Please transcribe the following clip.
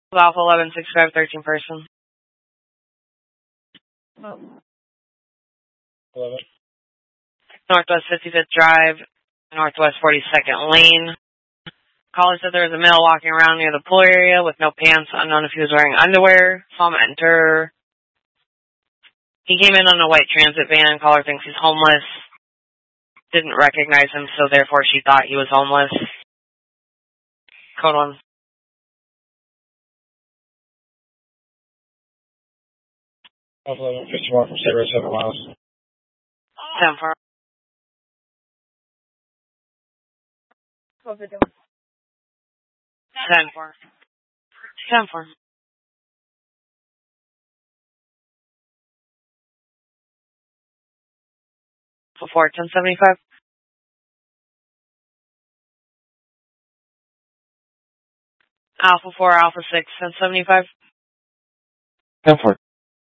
Alpha 116513 person. 11. Northwest 55th Drive, Northwest 42nd Lane. Caller said there was a male walking around near the pool area with no pants, unknown if he was wearing underwear. Saw him enter. He came in on a white transit van. Caller thinks he's homeless. Didn't recognize him, so therefore she thought he was homeless. Code 1. Alpha 1151 from State Road 7 miles. 10-4. 10-4. 10-4. Alpha 4, 1075. Alpha 4, Alpha 6, 1075. 10-4.